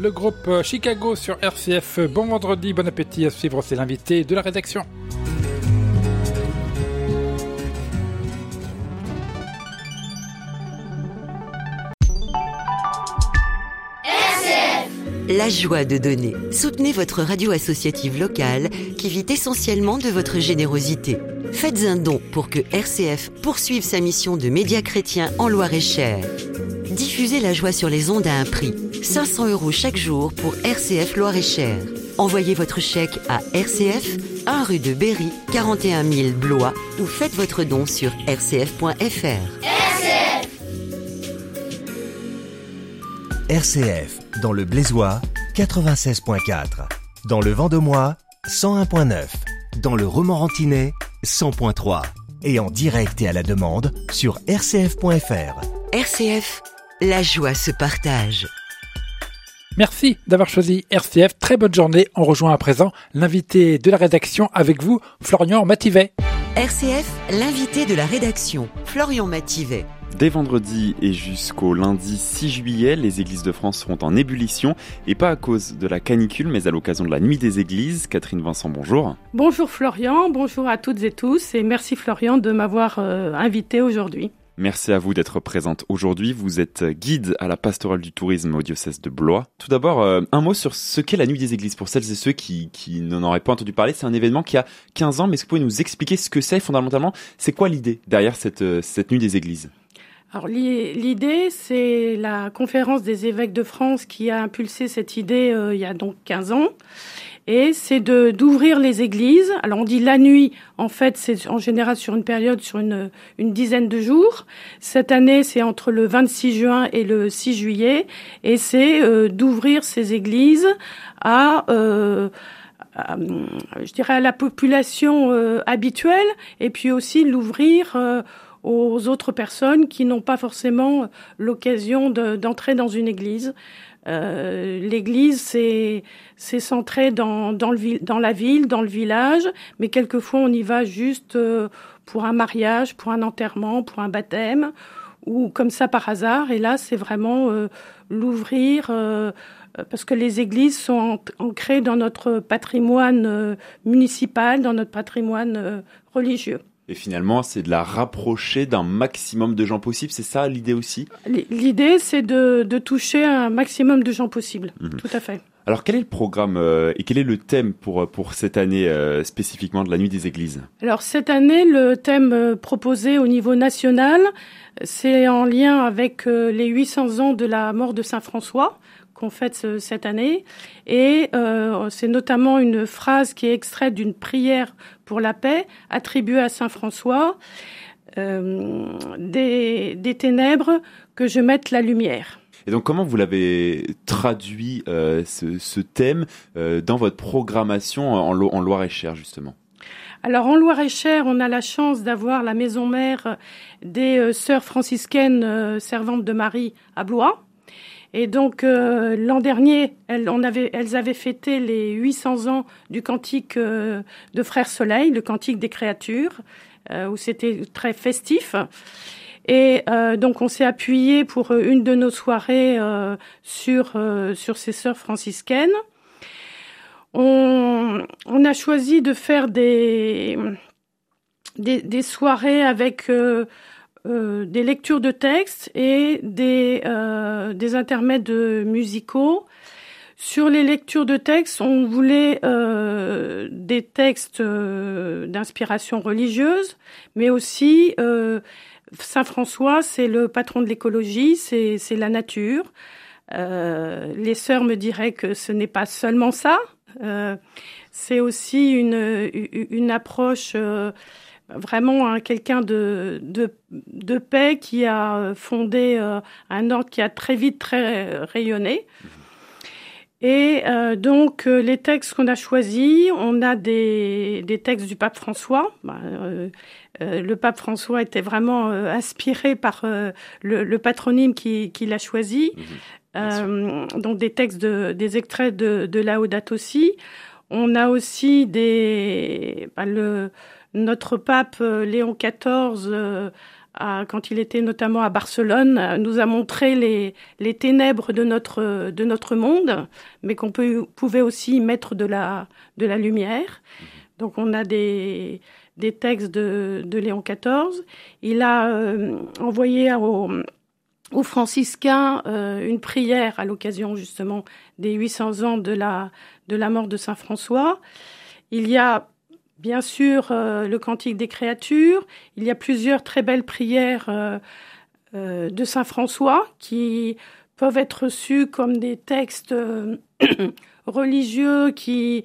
le groupe Chicago sur RCF. Bon vendredi, bon appétit à suivre, c'est l'invité de la rédaction. La joie de donner. Soutenez votre radio associative locale qui vit essentiellement de votre générosité. Faites un don pour que RCF poursuive sa mission de média chrétien en Loir-et-Cher. Diffusez la joie sur les ondes à un prix. 500 € chaque jour pour RCF Loir-et-Cher. Envoyez votre chèque à RCF, 1 rue de Berry, 41 000 Blois ou faites votre don sur rcf.fr. RCF, dans le Blésois, 96.4. Dans le Vendomois, 101.9. Dans le Romorantinais, 100.3. Et en direct et à la demande sur rcf.fr. RCF, la joie se partage. Merci d'avoir choisi RCF. Très bonne journée. On rejoint à présent l'invité de la rédaction avec vous, Florian Mativet. RCF, l'invité de la rédaction, Florian Mativet. Dès vendredi et jusqu'au lundi 6 juillet, les églises de France seront en ébullition, et pas à cause de la canicule, mais à l'occasion de la Nuit des Églises. Catherine Vincent, bonjour. Bonjour Florian, bonjour à toutes et tous, et merci Florian de m'avoir invité aujourd'hui. Merci à vous d'être présente aujourd'hui. Vous êtes guide à la pastorale du tourisme au diocèse de Blois. Tout d'abord, un mot sur ce qu'est la Nuit des Églises. Pour celles et ceux qui n'en auraient pas entendu parler, c'est un événement qui a 15 ans, mais est-ce que vous pouvez nous expliquer ce que c'est fondamentalement? C'est quoi l'idée derrière cette Nuit des Églises? Alors l'idée, c'est la conférence des évêques de France qui a impulsé cette idée il y a donc 15 ans. Et c'est d'ouvrir les églises. Alors on dit la nuit, en fait c'est en général sur une période, sur une dizaine de jours. Cette année c'est entre le 26 juin et le 6 juillet. Et c'est d'ouvrir ces églises à je dirais à la population habituelle, et puis aussi l'ouvrir aux autres personnes qui n'ont pas forcément l'occasion d'entrer dans une église. L'église, c'est centré dans la ville, dans le village, mais quelquefois on y va juste pour un mariage, pour un enterrement, pour un baptême, ou comme ça par hasard. Et là, c'est vraiment l'ouvrir, parce que les églises sont ancrées dans notre patrimoine municipal, dans notre patrimoine religieux. Et finalement, c'est de la rapprocher d'un maximum de gens possible, c'est ça l'idée aussi? L'idée, c'est de toucher un maximum de gens possible, Tout à fait. Alors, quel est le programme et quel est le thème pour cette année spécifiquement de la Nuit des Églises? Alors, cette année, le thème proposé au niveau national, c'est en lien avec les 800 ans de la mort de Saint François, qu'on fête cette année, et c'est notamment une phrase qui est extraite d'une prière pour la paix attribuée à Saint François, des ténèbres que je mette la lumière. Et donc comment vous l'avez traduit ce thème dans votre programmation en Loir-et-Cher justement? Alors en Loir-et-Cher, on a la chance d'avoir la maison mère des sœurs franciscaines servantes de Marie à Blois. Et donc l'an dernier, elles avaient fêté les 800 ans du cantique de Frère Soleil, le cantique des créatures, où c'était très festif. Et donc on s'est appuyé pour une de nos soirées sur ces sœurs franciscaines. On a choisi de faire des soirées avec des lectures de textes et des intermèdes musicaux. Sur les lectures de textes, on voulait des textes d'inspiration religieuse, mais aussi Saint François, c'est le patron de l'écologie, c'est la nature. Les sœurs me diraient que ce n'est pas seulement ça, c'est aussi une approche vraiment quelqu'un de paix qui a fondé un ordre qui a très vite rayonné. Et donc les textes qu'on a choisis, on a des textes du pape François. Le pape François était vraiment inspiré par le patronyme qu'il a choisi. Donc des textes, des extraits de Laudato Si. On a aussi notre pape Léon XIV quand il était notamment à Barcelone, nous a montré les ténèbres de notre monde, mais qu'on pouvait aussi mettre de la lumière. Donc on a des textes de Léon XIV. Il a envoyé aux franciscains une prière à l'occasion justement des 800 ans de la mort de Saint François. Il y a bien sûr le Cantique des créatures. Il y a plusieurs très belles prières de Saint François qui peuvent être reçus comme des textes religieux qui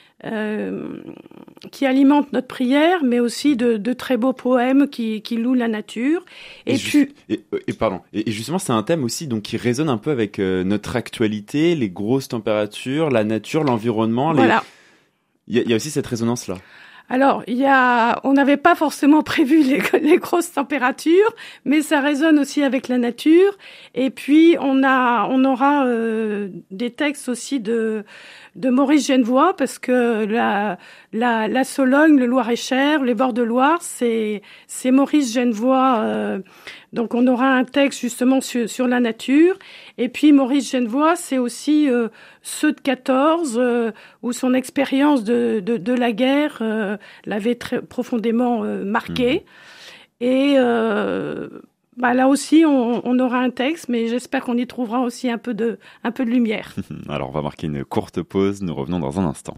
alimentent notre prière, mais aussi de très beaux poèmes qui louent la nature. Et justement, c'est un thème aussi donc qui résonne un peu avec notre actualité, les grosses températures, la nature, l'environnement. Voilà. Il y a aussi cette résonance-là. Alors, on n'avait pas forcément prévu les grosses températures, mais ça résonne aussi avec la nature. Et puis, on aura des textes aussi de Maurice Genevoix, parce que la Sologne, le Loir-et-Cher, les bords de Loire, c'est Maurice Genevoix. Donc, on aura un texte justement sur la nature. Et puis, Maurice Genevoix, c'est aussi ceux de 14, où son expérience de la guerre l'avait très profondément marqué. Et là aussi, on aura un texte, mais j'espère qu'on y trouvera aussi un peu de lumière. Alors, on va marquer une courte pause. Nous revenons dans un instant.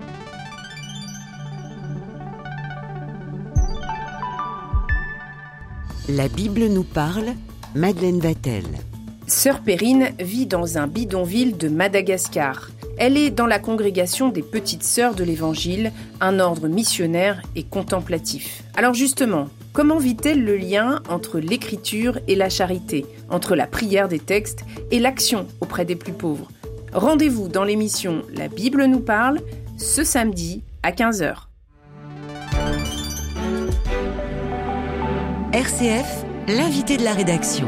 La Bible nous parle, Madeleine Vatel. Sœur Perrine vit dans un bidonville de Madagascar. Elle est dans la congrégation des Petites Sœurs de l'Évangile, un ordre missionnaire et contemplatif. Alors justement, comment vit-elle le lien entre l'écriture et la charité, entre la prière des textes et l'action auprès des plus pauvres ? Rendez-vous dans l'émission La Bible nous parle, ce samedi à 15h. RCF, l'invité de la rédaction.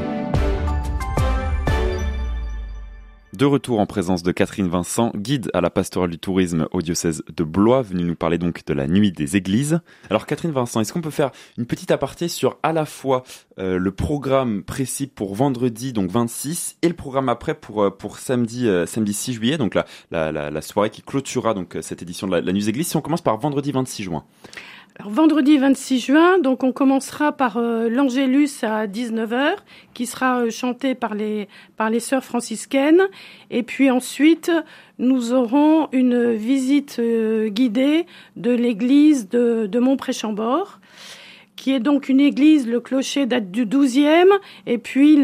De retour en présence de Catherine Vincent, guide à la pastorale du tourisme au diocèse de Blois, venue nous parler donc de la nuit des églises. Alors Catherine Vincent, est-ce qu'on peut faire une petite aparté sur à la fois le programme précis pour vendredi, donc 26, et le programme après pour samedi 6 juillet, donc la soirée qui clôturera donc cette édition de la nuit des églises. Si on commence par vendredi 26 juin. Alors, vendredi 26 juin, donc on commencera par l'Angélus à 19h, qui sera chanté par les sœurs franciscaines. Et puis ensuite, nous aurons une visite guidée de l'église de Montpré-Chambord, qui est donc une église, le clocher date du XIIe, et puis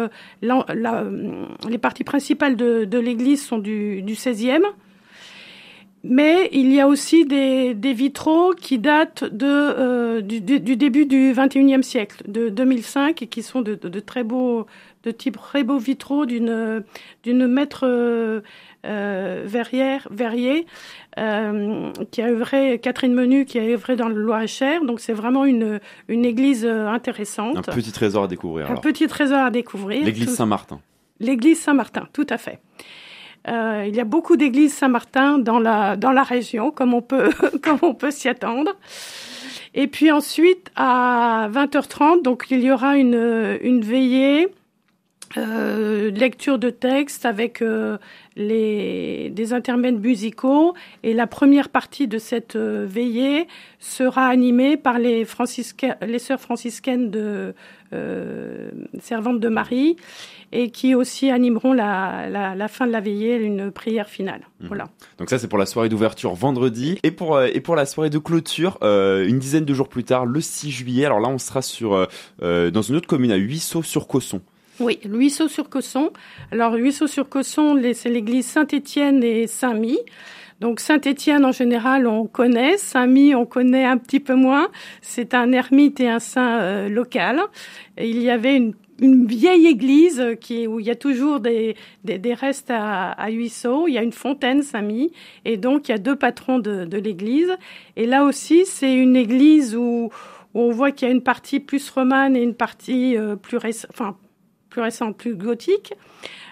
les parties principales de l'église sont du XVIe. Mais il y a aussi des vitraux qui datent du début du XXIe siècle, de 2005, et qui sont de très beaux vitraux d'une maître Verrier, qui a œuvré, Catherine Menu, qui a œuvré dans le Loir-et-Cher. Donc c'est vraiment une église intéressante. Un petit trésor à découvrir. Petit trésor à découvrir. L'église Saint-Martin. L'église Saint-Martin, tout à fait. Il y a beaucoup d'églises Saint-Martin dans la région, comme on peut s'y attendre. Et puis ensuite, à 20h30, donc il y aura une veillée, lecture de texte avec des intermèdes musicaux. Et la première partie de cette veillée sera animée par les sœurs franciscaines servantes de Marie, et qui aussi animeront la fin de la veillée, une prière finale. Voilà. Donc ça, c'est pour la soirée d'ouverture vendredi. Et pour la soirée de clôture, une dizaine de jours plus tard, le 6 juillet. Alors là, on sera dans une autre commune, à Huisseau-sur-Cosson. Oui, Huisseau-sur-Cosson. Alors, Huisseau-sur-Cosson, c'est l'église Saint-Étienne et Saint-My. Donc, Saint-Étienne, en général, on connaît. Saint-My, on connaît un petit peu moins. C'est un ermite et un saint local. Et il y avait une vieille église où il y a toujours des restes à Huisseau. Il y a une fontaine Saint-My, et donc il y a deux patrons de l'église. Et là aussi, c'est une église où on voit qu'il y a une partie plus romane et une partie plus récente, plus gothique.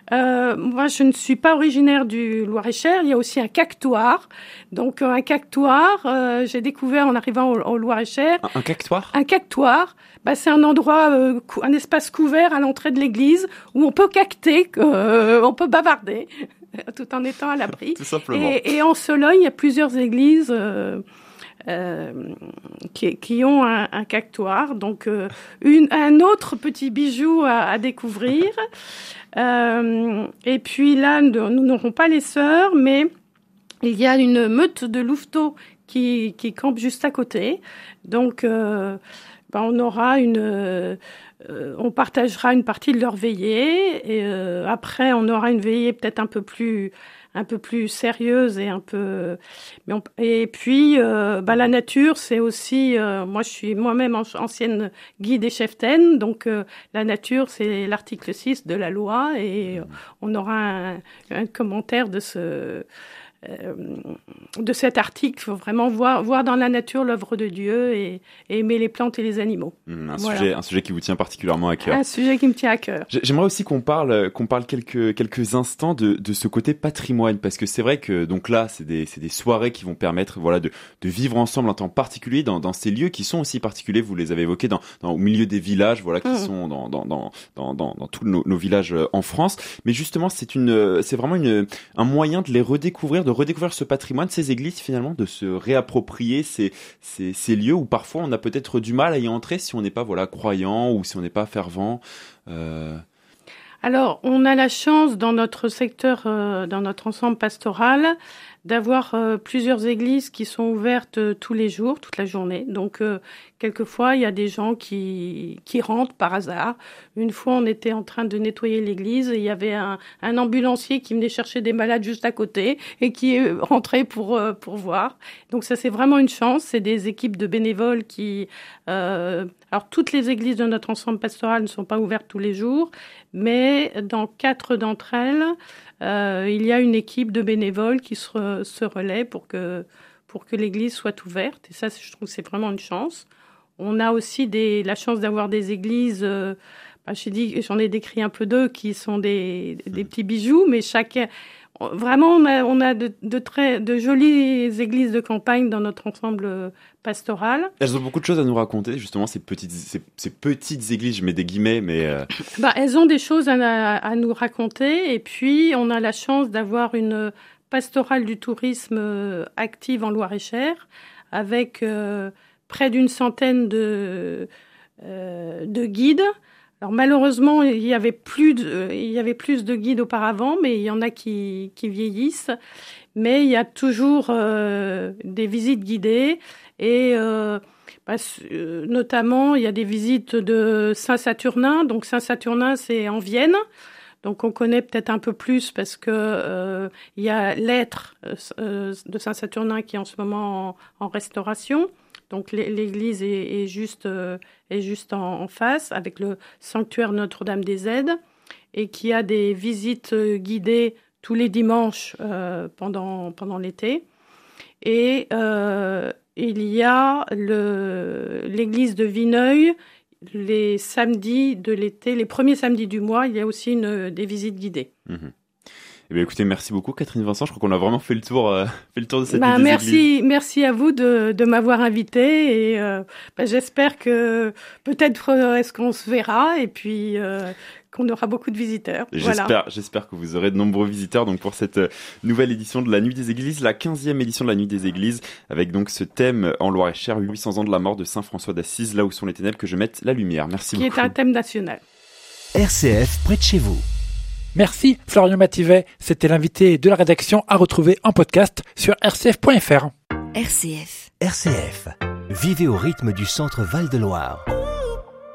Moi, je ne suis pas originaire du Loir-et-Cher. Il y a aussi un cactoir. Donc, un cactoir, j'ai découvert en arrivant au Loir-et-Cher. Un cactoir ? Un cactoir, c'est un endroit, un espace couvert à l'entrée de l'église où on peut cacter, on peut bavarder, tout en étant à l'abri. Tout simplement. Et en Sologne, il y a plusieurs églises qui ont un cactoir. Donc, un autre petit bijou à découvrir. Et puis là, nous n'aurons pas les sœurs, mais il y a une meute de louveteaux qui campe juste à côté. Donc, on aura on partagera une partie de leur veillée. Et après, on aura une veillée peut-être un peu plus sérieuse et et puis la nature, c'est aussi moi je suis moi-même ancienne guide et cheftaine, donc la nature, c'est l'article 6 de la loi, et on aura un commentaire de cet article. Il faut vraiment voir dans la nature l'œuvre de Dieu et aimer les plantes et les animaux. Un sujet qui vous tient particulièrement à cœur. Un sujet qui me tient à cœur. J'aimerais aussi qu'on parle quelques instants de ce côté patrimoine, parce que c'est vrai que donc là c'est des soirées qui vont permettre de vivre ensemble en temps particulier dans ces lieux qui sont aussi particuliers. Vous les avez évoqués au milieu des villages, qui sont dans tous nos villages en France. Mais justement, c'est vraiment un moyen de les redécouvrir, de redécouvrir ce patrimoine, ces églises finalement, de se réapproprier ces lieux où parfois on a peut-être du mal à y entrer si on n'est pas croyant ou si on n'est pas fervent. Alors, on a la chance dans notre secteur, dans notre ensemble pastoral, d'avoir plusieurs églises qui sont ouvertes tous les jours, toute la journée. Donc, quelquefois, il y a des gens qui rentrent par hasard. Une fois, on était en train de nettoyer l'église et il y avait un ambulancier qui venait chercher des malades juste à côté et qui est rentré pour voir. Donc, ça, c'est vraiment une chance. C'est des équipes de bénévoles qui... alors, toutes les églises de notre ensemble pastoral ne sont pas ouvertes tous les jours, mais dans 4 d'entre elles, il y a une équipe de bénévoles qui se relaie pour que l'église soit ouverte. Et ça, je trouve que c'est vraiment une chance. On a aussi la chance d'avoir des églises, j'en ai décrit un peu d'eux, qui sont des petits bijoux, mais vraiment, on a de jolies églises de campagne dans notre ensemble pastoral. Elles ont beaucoup de choses à nous raconter, justement, ces petites églises, je mets des guillemets, mais... Elles ont des choses à nous raconter, et puis on a la chance d'avoir une pastorale du tourisme active en Loir-et-Cher, avec près d'une centaine de guides. Alors malheureusement, il y avait plus de guides auparavant, mais il y en a qui vieillissent. Mais il y a toujours des visites guidées et notamment il y a des visites de Saint-Saturnin. Donc Saint-Saturnin, c'est en Vienne. Donc on connaît peut-être un peu plus parce que il y a l'être de Saint-Saturnin qui est en ce moment en restauration. Donc l'église est juste en face, avec le sanctuaire Notre-Dame des Aides, et qui a des visites guidées tous les dimanches pendant l'été. Et il y a l'église de Vineuil, les samedis de l'été, les premiers samedis du mois, il y a aussi des visites guidées. Mmh. Eh bien, écoutez, merci beaucoup, Catherine Vincent. Je crois qu'on a vraiment fait le tour de cette église. Merci à vous de m'avoir invité et j'espère que peut-être est-ce qu'on se verra et puis qu'on aura beaucoup de visiteurs. J'espère que vous aurez de nombreux visiteurs donc pour cette nouvelle édition de la Nuit des Églises, la 15e édition de la Nuit des Églises, avec donc ce thème en Loir-et-Cher, 800 ans de la mort de Saint François d'Assise, là où sont les ténèbres, que je mette la lumière. Merci beaucoup. Qui est un thème national. RCF près de chez vous. Merci Florian Mativet, c'était l'invité de la rédaction à retrouver en podcast sur rcf.fr. RCF. RCF. Vivez au rythme du centre Val de Loire.